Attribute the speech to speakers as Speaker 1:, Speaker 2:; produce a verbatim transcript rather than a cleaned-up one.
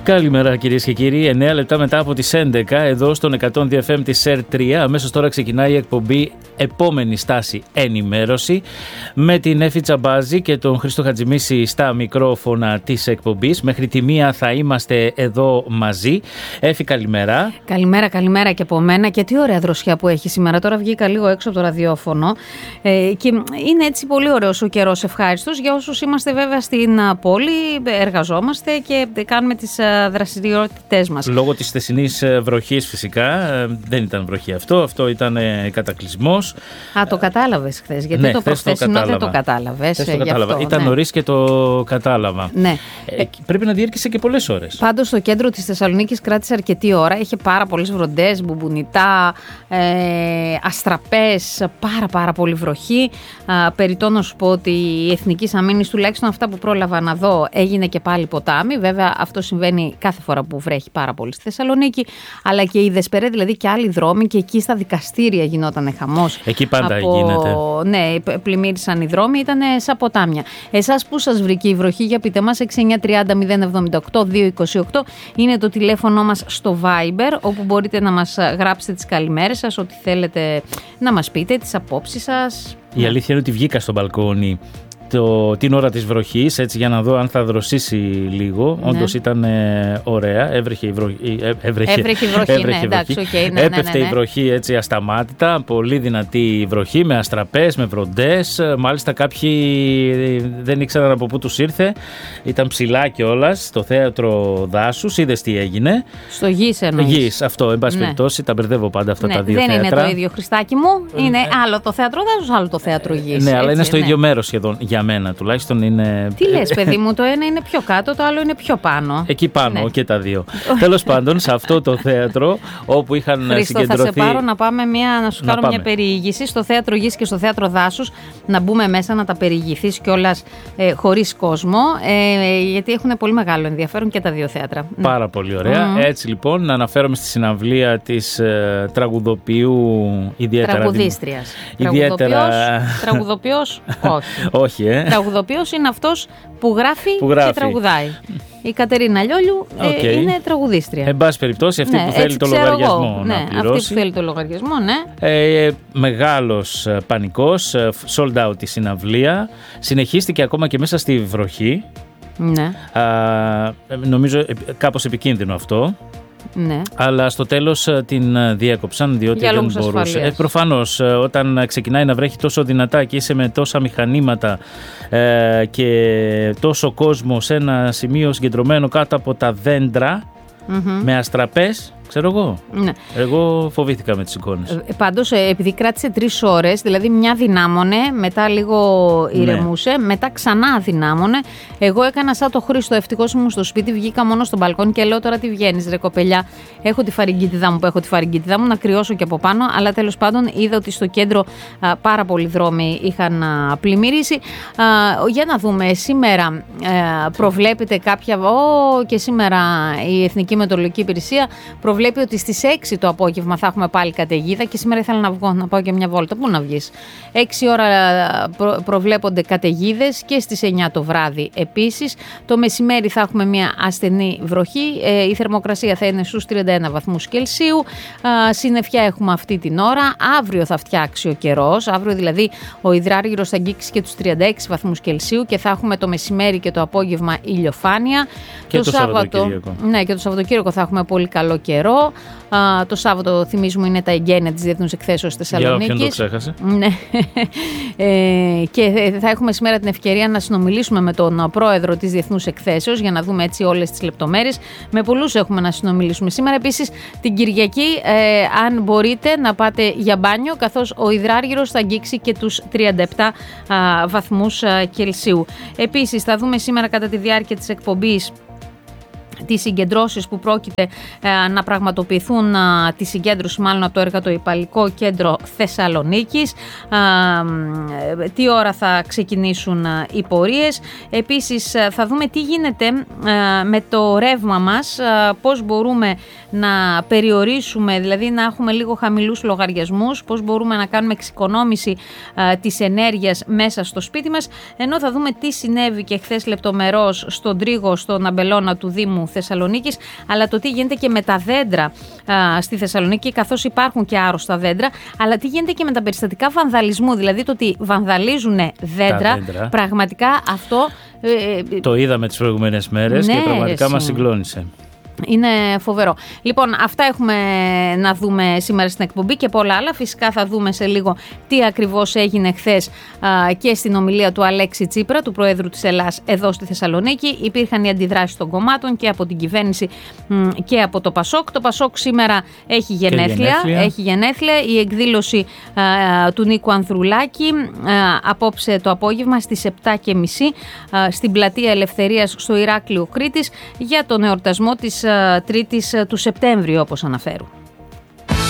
Speaker 1: Καλημέρα κυρίες και κύριοι, εννέα λεπτά μετά από τις έντεκα εδώ στον εκατόν δύο εφ εμ της ΕΡ τρία. Αμέσως τώρα ξεκινάει η εκπομπή Επόμενη Στάση Ενημέρωση με την Έφη Τσαμπάζη και τον Χρήστο Χατζημίση στα μικρόφωνα της εκπομπής. Μέχρι τη μία θα είμαστε εδώ μαζί. Έφη, καλημέρα.
Speaker 2: Καλημέρα, καλημέρα και από μένα. Και τι ωραία δροσιά που έχει σήμερα. Τώρα βγήκα λίγο έξω από το ραδιόφωνο ε, και είναι έτσι πολύ ωραίος ο καιρός, ευχάριστος για όσους είμαστε βέβαια στην πόλη, εργαζόμαστε και κάνουμε τις δραστηριότητές μας.
Speaker 1: Λόγω της χθεσινής βροχής φυσικά, δεν ήταν βροχή αυτό, αυτό ήταν κατακλυσμός.
Speaker 2: Α, το κατάλαβες χθες, γιατί
Speaker 1: ναι,
Speaker 2: το προχθέσινο δεν το κατάλαβες.
Speaker 1: Το κατάλαβα.
Speaker 2: Αυτό,
Speaker 1: ήταν
Speaker 2: ναι.
Speaker 1: νωρίς και το κατάλαβα.
Speaker 2: Ναι.
Speaker 1: Ε, πρέπει να διήρκησε και πολλές ώρες.
Speaker 2: Πάντως στο κέντρο της Θεσσαλονίκης κράτησε αρκετή ώρα, είχε πάρα πολλές βροντές, μπουμπουνιτά, ε, αστραπές, πάρα πάρα πολύ βροχή. Α, περιττό να σου πω ότι η Εθνικής Αμήνης, τουλάχιστον αυτά που πρόλαβα να δω, έγινε και πάλι ποτάμι. Βέβαια αυτό συμβαίνει κάθε φορά που βρέχει πάρα πολύ στη Θεσσαλονίκη, αλλά και η Δεσπερέ, δηλαδή και άλλοι δρόμοι, και εκεί στα δικαστήρια γινόταν χαμός.
Speaker 1: Εκεί πάντα
Speaker 2: από...
Speaker 1: γίνεται.
Speaker 2: Ναι, πλημμύρισαν οι δρόμοι, ήταν σαν ποτάμια. Εσάς που σας βρήκε η βροχή, για πείτε μας. έξι εννιά τριάντα μηδέν εβδομήντα οκτώ δύο είκοσι οκτώ είναι το τηλέφωνο μας στο Viber, όπου μπορείτε να μας γράψετε τις καλημέρες σας, ό,τι θέλετε να μας πείτε, τις απόψεις σας.
Speaker 1: Η αλήθεια είναι ότι βγήκα στο μπαλκόνι Το, την ώρα της βροχής, έτσι, για να δω αν θα δροσίσει λίγο. Ναι. Όντως ήταν ε, ωραία. Έβρεχε η βροχή. Ε, έβρεχε,
Speaker 2: έβρεχε η βροχή,
Speaker 1: έβρεχε
Speaker 2: ναι, εντάξει, okay, ναι,
Speaker 1: έπεφτε
Speaker 2: ναι, ναι, ναι.
Speaker 1: η βροχή έτσι ασταμάτητα. Πολύ δυνατή βροχή με αστραπές, με βροντές. Μάλιστα κάποιοι δεν ήξεραν από πού τους ήρθε. Ήταν ψηλά κιόλας στο θέατρο Δάσους. Είδες τι έγινε.
Speaker 2: Στο Γης εννοείς.
Speaker 1: Γης, αυτό, εν πάση ναι. περιπτώσει. Τα μπερδεύω πάντα αυτά
Speaker 2: ναι,
Speaker 1: τα δύο
Speaker 2: δεν
Speaker 1: θέατρα.
Speaker 2: Δεν είναι το ίδιο, Χριστάκι μου. Είναι άλλο το θέατρο Δάσους, άλλο το θέατρο Γης.
Speaker 1: Ναι, αλλά
Speaker 2: έτσι,
Speaker 1: είναι στο
Speaker 2: ναι.
Speaker 1: ίδιο μέρος σχεδόν. Για μένα τουλάχιστον είναι.
Speaker 2: Τι λες, παιδί μου, το ένα είναι πιο κάτω, το άλλο είναι πιο πάνω.
Speaker 1: Εκεί πάνω,
Speaker 2: ναι.
Speaker 1: και τα δύο. Τέλος πάντων, σε αυτό το θέατρο όπου είχαν
Speaker 2: Χρήστο,
Speaker 1: συγκεντρωθεί.
Speaker 2: θα σε πάρω να πάμε μια, να σου
Speaker 1: να
Speaker 2: κάνω
Speaker 1: πάμε.
Speaker 2: μια περιήγηση στο θέατρο Γης και στο θέατρο Δάσους, να μπούμε μέσα, να τα περιηγηθείς κιόλας ε, χωρίς κόσμο, ε, γιατί έχουν πολύ μεγάλο ενδιαφέρον και τα δύο θέατρα.
Speaker 1: Πάρα πολύ ωραία. Mm. Έτσι λοιπόν, να αναφέρομαι στη συναυλία της ε, τραγουδοποιού ιδιαίτερα.
Speaker 2: Τραγουδίστριας.
Speaker 1: Ιδιαίτερα.
Speaker 2: Τραγουδοποιός, όχι.
Speaker 1: όχι, ε.
Speaker 2: Τραγουδοποιός είναι αυτός που γράφει,
Speaker 1: που γράφει
Speaker 2: και τραγουδάει. Η Κατερίνα Λιόλιου
Speaker 1: okay.
Speaker 2: ε, είναι τραγουδίστρια.
Speaker 1: Εν πάση περιπτώσει, αυτή
Speaker 2: ναι,
Speaker 1: που θέλει το λογαριασμό
Speaker 2: εγώ.
Speaker 1: να
Speaker 2: ναι,
Speaker 1: πληρώσει.
Speaker 2: Αυτή που θέλει το λογαριασμό, ναι.
Speaker 1: Ε, μεγάλος πανικός, sold out η συναυλία. Συνεχίστηκε ακόμα και μέσα στη βροχή.
Speaker 2: Ναι.
Speaker 1: Α, νομίζω κάπως επικίνδυνο αυτό.
Speaker 2: Ναι.
Speaker 1: Αλλά στο τέλος την διέκοψαν, διότι
Speaker 2: για
Speaker 1: δεν μπορούσε. Ε, προφανώς, όταν ξεκινάει να βρέχει τόσο δυνατά και είσαι με τόσα μηχανήματα ε, και τόσο κόσμο σε ένα σημείο συγκεντρωμένο κάτω από τα δέντρα, mm-hmm. με αστραπές, ξέρω εγώ.
Speaker 2: Ναι.
Speaker 1: Εγώ φοβήθηκα με τις εικόνες.
Speaker 2: Ε, πάντως, επειδή κράτησε τρεις ώρες, δηλαδή μια δυνάμωνε, μετά λίγο ηρεμούσε, ναι. μετά ξανά δυνάμωνε. Εγώ έκανα σαν το Χρήστο, ευτυχώς ήμουν στο σπίτι, βγήκα μόνο στον μπαλκόνι και λέω: τώρα τι βγαίνεις, ρε κοπελιά. Έχω τη φαρυγγίτιδα μου που έχω τη φαρυγγίτιδα μου, να κρυώσω και από πάνω. Αλλά τέλος πάντων, είδα ότι στο κέντρο α, πάρα πολλοί δρόμοι είχαν α, πλημμυρίσει. Α, για να δούμε, σήμερα α, προβλέπεται κάποια. Ω, και σήμερα η Εθνική Μετεωρολογική Υπηρεσία προβλέπει. Βλέπει ότι στις έξι το απόγευμα θα έχουμε πάλι καταιγίδα και σήμερα ήθελα να βγω να πάω και μια βόλτα. Πού να βγεις? έξι ώρα προ, προβλέπονται καταιγίδες και στις εννιά το βράδυ επίσης. Το μεσημέρι θα έχουμε μια ασθενή βροχή. Ε, η θερμοκρασία θα είναι στους τριάντα ένα βαθμούς Κελσίου. Ε, συννεφιά έχουμε αυτή την ώρα. Αύριο θα φτιάξει ο καιρός. Αύριο δηλαδή ο υδράργυρος θα αγγίξει και τους τριάντα έξι βαθμούς Κελσίου και θα έχουμε το μεσημέρι και το απόγευμα ηλιοφάνεια.
Speaker 1: Και το, το Σαββατοκύριακο.
Speaker 2: Ναι, και το Σαββατοκύριακο θα έχουμε πολύ καλό καιρό. Uh, το Σάββατο, θυμίζουμε, είναι τα εγγένεια της Διεθνούς Εκθέσεως της Θεσσαλονίκης.
Speaker 1: Για όποιον το ξέχασε.
Speaker 2: Ναι. ε, και θα έχουμε σήμερα την ευκαιρία να συνομιλήσουμε με τον πρόεδρο της Διεθνούς Εκθέσεως για να δούμε έτσι όλες τις λεπτομέρειες. Με πολλούς έχουμε να συνομιλήσουμε σήμερα. Επίσης, την Κυριακή, ε, αν μπορείτε να πάτε για μπάνιο, καθώς ο υδράργυρος θα αγγίξει και τους τριάντα επτά uh, βαθμούς uh, Κελσίου. Επίσης, θα δούμε σήμερα κατά τη διάρκεια της εκπομπής τις συγκεντρώσεις που πρόκειται ε, να πραγματοποιηθούν, ε, τη συγκέντρωση μάλλον από το Εργατοϊππαλικό Κέντρο Θεσσαλονίκης, ε, ε, τι ώρα θα ξεκινήσουν ε, οι πορείες. Επίσης ε, θα δούμε τι γίνεται ε, με το ρεύμα μας, ε, πώς μπορούμε να περιορίσουμε, δηλαδή να έχουμε λίγο χαμηλούς λογαριασμούς, πώς μπορούμε να κάνουμε εξοικονόμηση ε, της ενέργειας μέσα στο σπίτι μας, ενώ θα δούμε τι συνέβη και χθες λεπτομερώς στον Τρίγο, στον αμπελώνα του Δήμου Θεσσαλονίκης, αλλά το τι γίνεται και με τα δέντρα α, στη Θεσσαλονίκη, καθώς υπάρχουν και άρρωστα δέντρα, αλλά τι γίνεται και με τα περιστατικά βανδαλισμού, δηλαδή το ότι βανδαλίζουν δέντρα, δέντρα. Πραγματικά αυτό... Ε,
Speaker 1: το είδαμε τις προηγούμενες μέρες, ναι, και πραγματικά μας συγκλώνησε.
Speaker 2: Είναι φοβερό. Λοιπόν, αυτά έχουμε να δούμε σήμερα στην εκπομπή και πολλά άλλα. Φυσικά θα δούμε σε λίγο τι ακριβώς έγινε χθες α, και στην ομιλία του Αλέξη Τσίπρα, του Προέδρου της Ελλάδας, εδώ στη Θεσσαλονίκη. Υπήρχαν οι αντιδράσεις των κομμάτων και από την κυβέρνηση μ, και από το Πασόκ. Το Πασόκ σήμερα έχει γενέθλια. γενέθλια. Έχει γενέθλια. Η εκδήλωση α, του Νίκου Ανδρουλάκη α, απόψε το απόγευμα στις επτά και μισή α, στην Πλατεία Ελευθερίας στο Ηράκλειο Κρήτης για τον εορτασμό της Τρίτης του Σεπτέμβριου, όπως αναφέρουν.